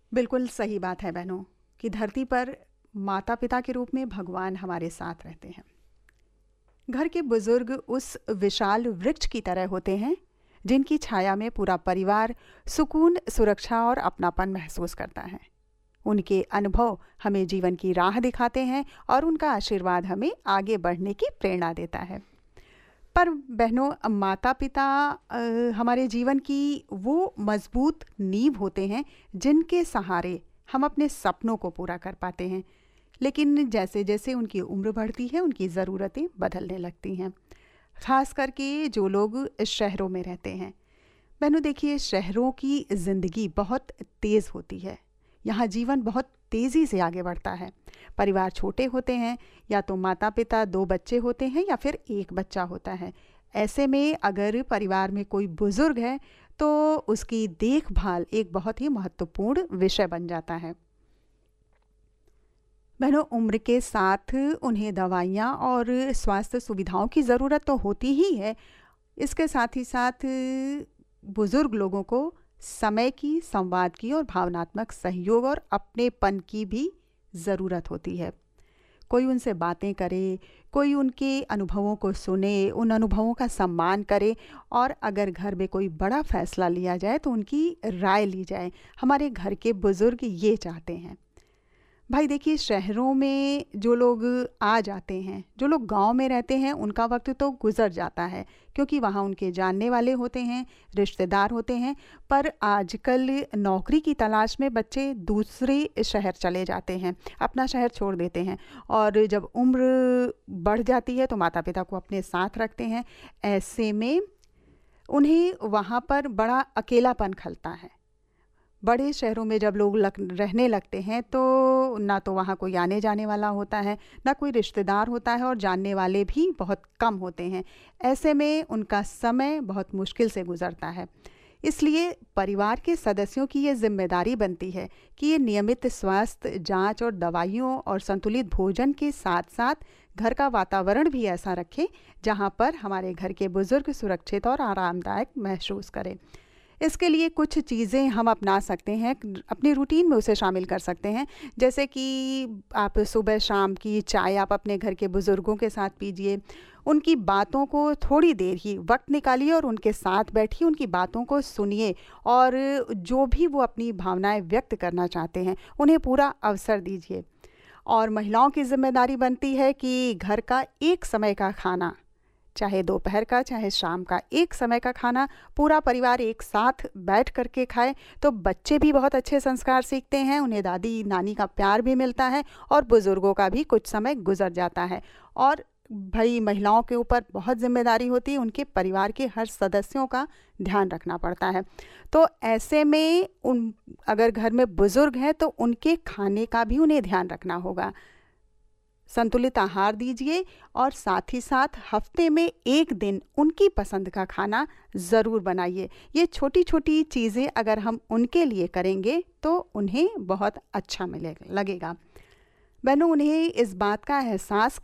बिल्कुल सही बात है बहनों कि धरती पर माता पिता के रूप में भगवान हमारे साथ रहते हैं। घर के बुजुर्ग उस विशाल वृक्ष की तरह होते हैं जिनकी छाया में पूरा परिवार सुकून, सुरक्षा और अपनापन महसूस करता है। उनके अनुभव हमें जीवन की राह दिखाते हैं और उनका आशीर्वाद हमें आगे बढ़ने की प्रेरणा देता है। पर बहनों, माता पिता हमारे जीवन की वो मजबूत नींव होते हैं जिनके सहारे हम अपने सपनों को पूरा कर पाते हैं। लेकिन जैसे जैसे उनकी उम्र बढ़ती है उनकी ज़रूरतें बदलने लगती हैं, ख़ास करके जो लोग शहरों में रहते हैं। बहनों देखिए, शहरों की ज़िंदगी बहुत तेज़ होती है। यहाँ जीवन बहुत तेज़ी से आगे बढ़ता है। परिवार छोटे होते हैं, या तो माता पिता, 2 बच्चे होते हैं या फिर 1 बच्चा होता है। ऐसे में अगर परिवार में कोई बुज़ुर्ग है तो उसकी देखभाल एक बहुत ही महत्वपूर्ण विषय बन जाता है। बहनों, उम्र के साथ उन्हें दवाइयाँ और स्वास्थ्य सुविधाओं की ज़रूरत तो होती ही है। इसके साथ ही साथ बुज़ुर्ग लोगों को समय की, संवाद की और भावनात्मक सहयोग और अपनेपन की भी ज़रूरत होती है। कोई उनसे बातें करे, कोई उनके अनुभवों को सुने, उन अनुभवों का सम्मान करे, और अगर घर में कोई बड़ा फ़ैसला लिया जाए तो उनकी राय ली जाए। हमारे घर के बुज़ुर्ग ये चाहते हैं। भाई देखिए, शहरों में जो लोग आ जाते हैं, जो लोग गांव में रहते हैं, उनका वक्त तो गुजर जाता है क्योंकि वहाँ उनके जानने वाले होते हैं, रिश्तेदार होते हैं। पर आजकल नौकरी की तलाश में बच्चे दूसरे शहर चले जाते हैं, अपना शहर छोड़ देते हैं, और जब उम्र बढ़ जाती है तो माता पिता को अपने साथ रखते हैं। ऐसे में उन्हें वहाँ पर बड़ा अकेलापन खलता है। बड़े शहरों में जब लोग रहने लगते हैं तो ना तो वहाँ कोई आने जाने वाला होता है, ना कोई रिश्तेदार होता है, और जानने वाले भी बहुत कम होते हैं। ऐसे में उनका समय बहुत मुश्किल से गुजरता है। इसलिए परिवार के सदस्यों की ये जिम्मेदारी बनती है कि ये नियमित स्वास्थ्य जांच और दवाइयों और संतुलित भोजन के साथ साथ घर का वातावरण भी ऐसा रखें जहाँ पर हमारे घर के बुजुर्ग सुरक्षित और आरामदायक महसूस करें। इसके लिए कुछ चीज़ें हम अपना सकते हैं, अपने रूटीन में उसे शामिल कर सकते हैं। जैसे कि आप सुबह शाम की चाय आप अपने घर के बुज़ुर्गों के साथ पीजिए। उनकी बातों को थोड़ी देर ही वक्त निकालिए और उनके साथ बैठिए, उनकी बातों को सुनिए, और जो भी वो अपनी भावनाएं व्यक्त करना चाहते हैं उन्हें पूरा अवसर दीजिए। और महिलाओं की जिम्मेदारी बनती है कि घर का एक समय का खाना, चाहे दोपहर का चाहे शाम का, एक समय का खाना पूरा परिवार एक साथ बैठ करके खाए तो बच्चे भी बहुत अच्छे संस्कार सीखते हैं, उन्हें दादी नानी का प्यार भी मिलता है और बुज़ुर्गों का भी कुछ समय गुजर जाता है। और भाई, महिलाओं के ऊपर बहुत जिम्मेदारी होती है, उनके परिवार के हर सदस्यों का ध्यान रखना पड़ता है। तो ऐसे में अगर घर में बुज़ुर्ग हैं तो उनके खाने का भी उन्हें ध्यान रखना होगा। संतुलित आहार दीजिए और साथ ही साथ हफ्ते में 1 दिन उनकी पसंद का खाना ज़रूर बनाइए। ये छोटी छोटी चीज़ें अगर हम उनके लिए करेंगे तो उन्हें बहुत अच्छा लगेगा। बहनों, उन्हें इस बात का एहसास